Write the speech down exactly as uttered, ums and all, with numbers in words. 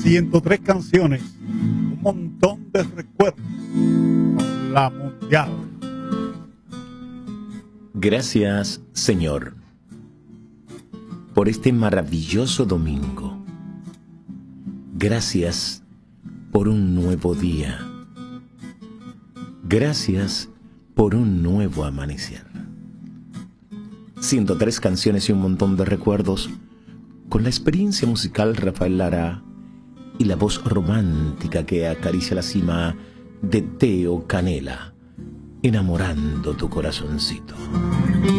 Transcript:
ciento tres canciones, un montón de recuerdos con la Mundial. Gracias, Señor, por este maravilloso domingo. Gracias por un nuevo día. Gracias por un nuevo amanecer. ciento tres canciones y un montón de recuerdos, con la experiencia musical Rafael Lara y la voz romántica que acaricia la cima de Teo Canela, enamorando tu corazoncito.